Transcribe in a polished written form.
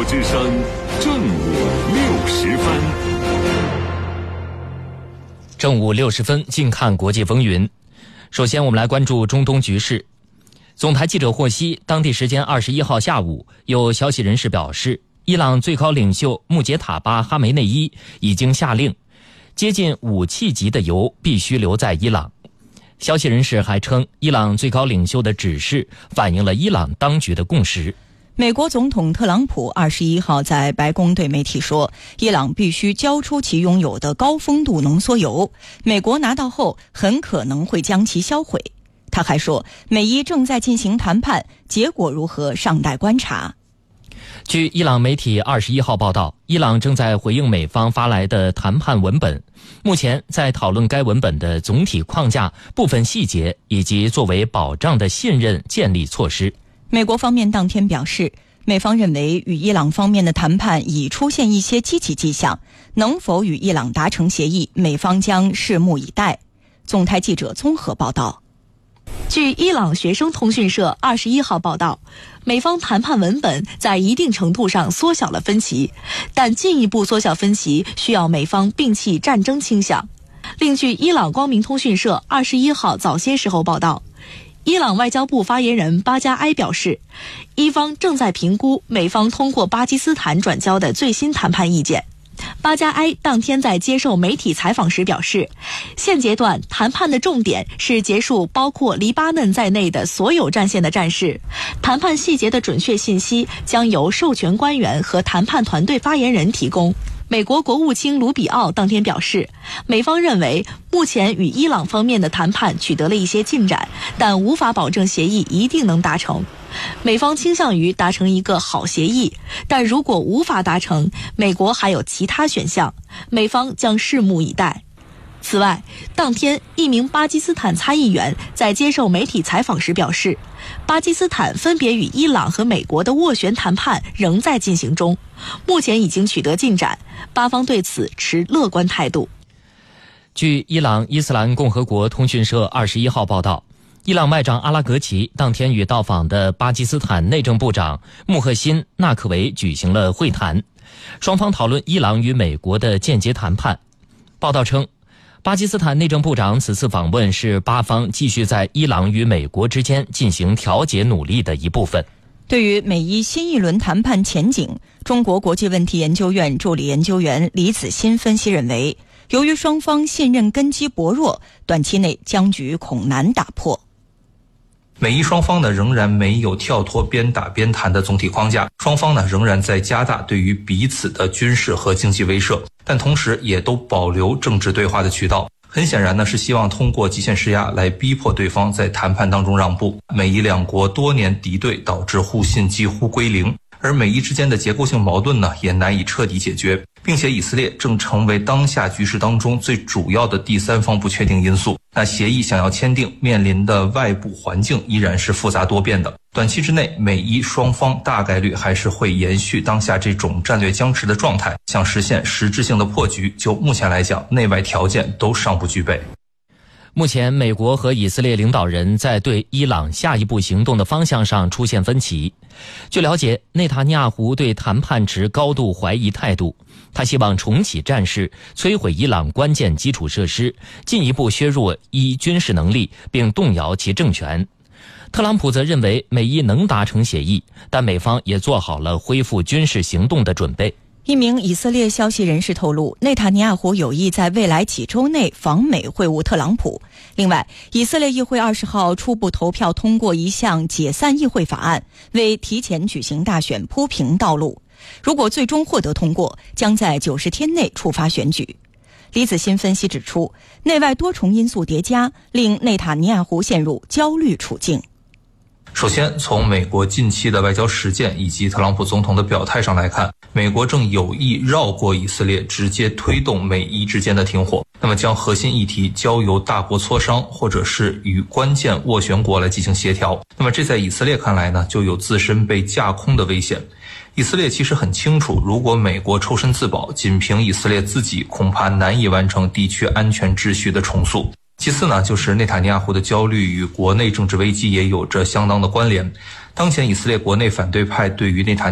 国之声正午60分。 正午60分，近看国际风云。首先我们来关注中东局势。总台记者获悉，当地时间21号下午，有消息人士表示，伊朗最高领袖穆杰塔巴·哈梅内伊已经下令，接近武器级的油必须留在伊朗。消息人士还称，伊朗最高领袖的指示反映了伊朗当局的共识。 美国总统特朗普21号在白宫对媒体说，伊朗必须交出其拥有的高丰度浓缩铀，美国拿到后很可能会将其销毁。他还说，美伊正在进行谈判，结果如何尚待观察。 据伊朗媒体21号报道，伊朗正在回应美方发来的谈判文本，目前在讨论该文本的总体框架、部分细节以及作为保障的信任建立措施。 美国方面当天表示，美方认为与伊朗方面的谈判已出现一些积极迹象，能否与伊朗达成协议，美方将拭目以待。总台记者综合报道。 据伊朗学生通讯社21号报道，美方谈判文本在一定程度上缩小了分歧，但进一步缩小分歧需要美方摒弃战争倾向。另据伊朗光明通讯社21号早些时候报道，伊朗外交部发言人巴加埃表示，伊方正在评估美方通过巴基斯坦转交的最新谈判意见。巴加埃当天在接受媒体采访时表示，现阶段谈判的重点是结束包括黎巴嫩在内的所有战线的战事，谈判细节的准确信息将由授权官员和谈判团队发言人提供。美国国务卿卢比奥当天表示，美方认为目前与伊朗方面的谈判取得了一些进展，但无法保证协议一定能达成。美方倾向于达成一个好协议，但如果无法达成，美国还有其他选项，美方将拭目以待。此外，当天一名巴基斯坦参议员在接受媒体采访时表示，巴基斯坦分别与伊朗和美国的斡旋谈判仍在进行中，目前已经取得进展，巴方对此持乐观态度。 据伊朗伊斯兰共和国通讯社21号报道，伊朗外长阿拉格齐当天与到访的巴基斯坦内政部长穆赫辛·纳克维举行了会谈，双方讨论伊朗与美国的间接谈判。报道称，巴基斯坦内政部长此次访问是巴方继续在伊朗与美国之间进行调解努力的一部分。 对于美伊新一轮谈判前景，中国国际问题研究院助理研究员李子欣分析认为，由于双方信任根基薄弱，短期内僵局恐难打破。 美伊双方呢仍然没有跳脱边打边谈的总体框架，双方呢仍然在加大对于彼此的军事和经济威慑，但同时也都保留政治对话的渠道。很显然呢是希望通过极限施压来逼迫对方在谈判当中让步。美伊两国多年敌对导致互信几乎归零，而美伊之间的结构性矛盾呢也难以彻底解决，并且以色列正成为当下局势当中最主要的第三方不确定因素。那协议想要签订，面临的外部环境依然是复杂多变的。短期之内，美伊双方大概率还是会延续当下这种战略僵持的状态，想实现实质性的破局，就目前来讲，内外条件都尚不具备。 目前，美国和以色列领导人在对伊朗下一步行动的方向上出现分歧。据了解，内塔尼亚胡对谈判持高度怀疑态度，他希望重启战事，摧毁伊朗关键基础设施，进一步削弱伊军事能力，并动摇其政权。特朗普则认为美伊能达成协议，但美方也做好了恢复军事行动的准备。 一名以色列消息人士透露，内塔尼亚胡有意在未来几周内访美会晤特朗普。另外，以色列议会20号初步投票通过一项解散议会法案，为提前举行大选铺平道路。如果最终获得通过，将在90天内触发选举。李子欣分析指出，内外多重因素叠加，令内塔尼亚胡陷入焦虑处境。 首先，从美国近期的外交实践以及特朗普总统的表态上来看，美国正有意绕过以色列，直接推动美伊之间的停火，那么将核心议题交由大国磋商，或者是与关键斡旋国来进行协调。那么这在以色列看来呢，就有自身被架空的危险。以色列其实很清楚，如果美国抽身自保，仅凭以色列自己恐怕难以完成地区安全秩序的重塑。其次呢，就是内塔尼亚胡的焦虑与国内政治危机也有着相当的关联。当前以色列国内反对派对于内塔